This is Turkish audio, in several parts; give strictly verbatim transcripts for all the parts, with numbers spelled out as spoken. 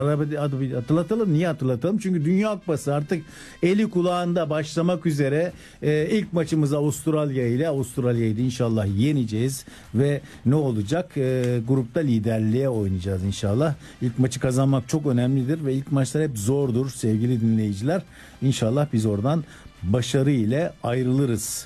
adı hatırlatalım. Niye hatırlatalım? Çünkü Dünya Kupası artık eli kulağında başlamak üzere. Ee, ilk maçımız Avustralya ile Avustralya'yı inşallah yeneceğiz ve ne olacak? Ee, grupta liderliğe oynayacağız inşallah. İlk maçı kazanmak çok önemlidir ve ilk maçlar hep zordur sevgili dinleyiciler. İnşallah biz oradan başarı ile ayrılırız.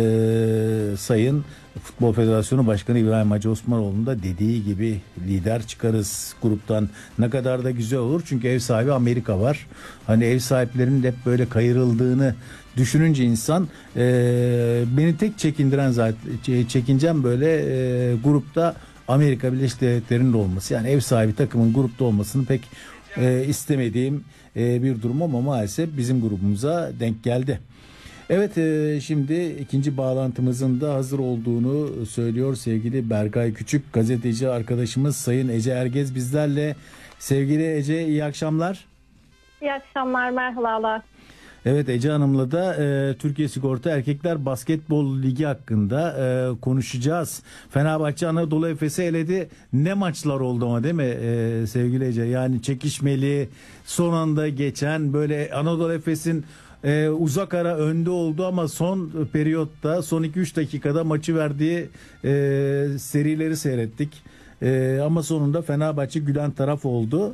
Ee, Sayın Futbol Federasyonu Başkanı İbrahim Hacı Osmanoğlu'nun da dediği gibi lider çıkarız gruptan. Ne kadar da güzel olur çünkü ev sahibi Amerika var. Hani ev sahiplerinin hep böyle kayırıldığını düşününce insan e, beni tek çekindiren zaten çekincem böyle e, grupta Amerika Birleşik Devletleri'nin olması. Yani ev sahibi takımın grupta olmasını pek e, istemediğim e, bir durum ama maalesef bizim grubumuza denk geldi. Evet, e, şimdi ikinci bağlantımızın da hazır olduğunu söylüyor sevgili Berkay Küçük, gazeteci arkadaşımız Sayın Ece Ergez bizlerle. Sevgili Ece, iyi akşamlar. İyi akşamlar, merhabalar. Evet, Ece Hanım'la da e, Türkiye Sigorta Erkekler Basketbol Ligi hakkında e, konuşacağız. Fenerbahçe Anadolu Efes'i eledi. Ne maçlar oldu ama değil mi e, sevgili Ece? Yani çekişmeli, son anda geçen, böyle Anadolu Efes'in e, uzak ara önde oldu ama son periyotta, son iki üç dakikada maçı verdiği e, serileri seyrettik. E, ama sonunda Fenerbahçe gülen taraf oldu.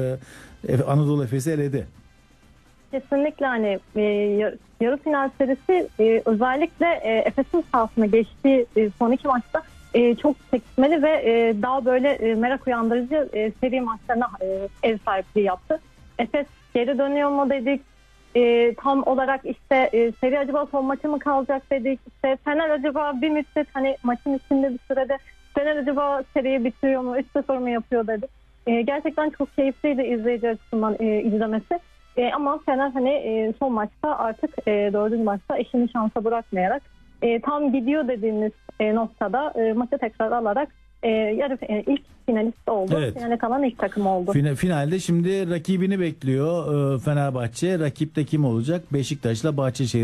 E, Anadolu Efes'i eledi. Kesinlikle hani e, yarı final serisi e, özellikle e, Efes'in sahasına geçtiği e, son iki maçta e, çok çekişmeli ve e, daha böyle e, merak uyandırıcı e, seri maçlarına e, ev sahipliği yaptı. Efes geri dönüyor mu dedik, e, tam olarak işte e, seri acaba son maçı mı kalacak dedik, işte Fener acaba bir müddet hani maçın içinde bir sürede Fener acaba seriyi bitiriyor mu, üç sıfır mı yapıyor dedik. E, gerçekten çok keyifliydi izleyici açısından e, izlemesi. E, ama Fener hani e, son maçta artık e, dördüncü maçta eşini şansa bırakmayarak e, tam gidiyor dediğimiz e, noktada e, maçı tekrar alarak e, yarı e, ilk finalist oldu. Evet. Finale kalan ilk takım oldu. Final, finalde şimdi rakibini bekliyor e, Fenerbahçe. Rakip de kim olacak? Beşiktaş'la Bahçeşehir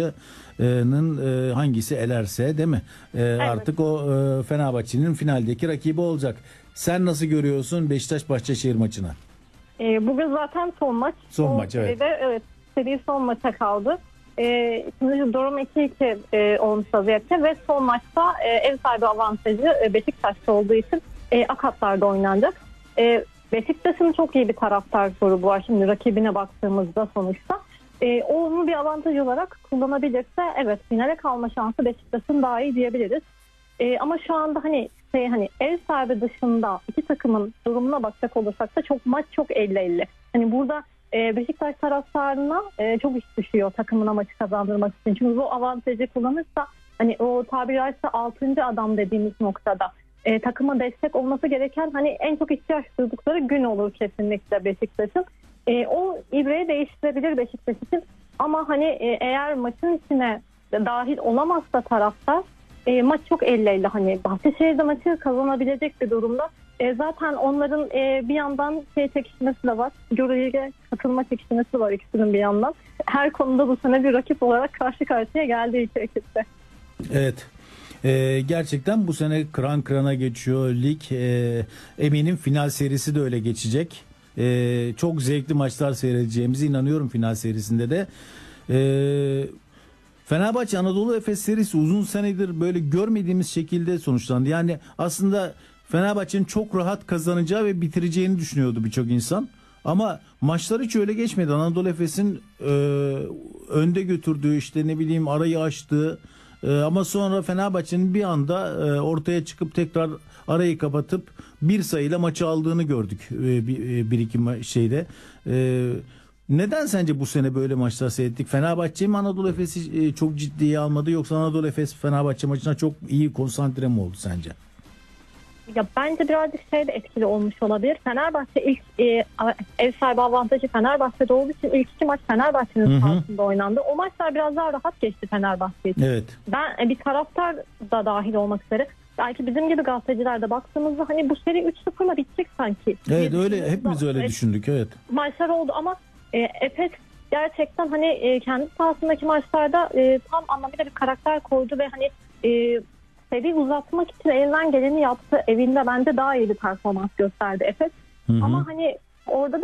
maçının e, hangisi elerse değil mi? E, evet. Artık o e, Fenerbahçe'nin finaldeki rakibi olacak. Sen nasıl görüyorsun Beşiktaş Bahçeşehir maçını? E, bugün zaten son maç. Son o maç evet. Seride, evet. Seri son maça kaldı. E, şimdi durum iki iki e, olmuş vaziyette ve son maçta e, ev sahibi avantajı e, Beşiktaş'ta olduğu için e, akatlarda oynanacak. E, Beşiktaş'ın çok iyi bir taraftar grubu var şimdi rakibine baktığımızda sonuçta. E, onu bir avantaj olarak kullanabilirse evet finale kalma şansı Beşiktaş'ın daha iyi diyebiliriz. E, ama şu anda hani şey hani ev sahibi dışında iki takımın durumuna bakacak olursak da çok maç çok elli elli. Hani burada e, Beşiktaş taraftarına e, çok iş düşüyor takımına maçı kazandırmak için. Çünkü bu avantajı kullanırsa hani o tabiri caizse altıncı adam dediğimiz noktada e, takıma destek olması gereken hani en çok ihtiyaç duydukları gün olur kesinlikle Beşiktaş'ın. E, o ibreyi değiştirebilir Beşiktaş için. Ama hani e, eğer maçın içine dahil olamazsa taraftar E, maç çok elli elli hani Bahçeşehir'de maçı kazanabilecek bir durumda. E, zaten onların e, bir yandan şey çekişmesi de var. Euroleague'e katılma çekişmesi var ikisinin bir yandan. Her konuda bu sene bir rakip olarak karşı karşıya geldi iki ekipte. Evet. Ee, gerçekten bu sene kıran kırana geçiyor lig. Ee, eminim final serisi de öyle geçecek. Ee, çok zevkli maçlar seyredeceğimize inanıyorum final serisinde de. Eee Fenerbahçe Anadolu Efes serisi uzun senedir böyle görmediğimiz şekilde sonuçlandı. Yani aslında Fenerbahçe'nin çok rahat kazanacağı ve bitireceğini düşünüyordu birçok insan. Ama maçlar hiç öyle geçmedi. Anadolu Efes'in e, önde götürdüğü işte ne bileyim arayı açtığı e, ama sonra Fenerbahçe'nin bir anda e, ortaya çıkıp tekrar arayı kapatıp bir sayıyla maçı aldığını gördük e, bir, e, bir iki ma- şeyde. E, Neden sence bu sene böyle maçlar seyrettik? Fenerbahçe mi Anadolu Efes'i çok ciddiye almadı yoksa Anadolu Efes Fenerbahçe maçına çok iyi konsantre mi oldu sence? Ya bence birazcık şey de etkili olmuş olabilir. Fenerbahçe ilk e, ev sahibi avantajı Fenerbahçe'de olduğu için ilk iki maç Fenerbahçe'nin sahasında oynandı. O maçlar biraz daha rahat geçti Fenerbahçe için. Evet. Ben e, bir taraftar da dahil olmak üzere belki bizim gibi gazetecilerde baktığımızda hani bu seri üç sıfırla bitecek sanki. Evet öyle hepimiz öyle evet, düşündük evet. Maçlar oldu ama E, Efes gerçekten hani e, kendi sahasındaki maçlarda e, tam anlamıyla bir karakter koydu ve hani e, seri uzatmak için elinden geleni yaptı. Evinde bence daha iyi bir performans gösterdi Efes. Hı hı. Ama hani orada da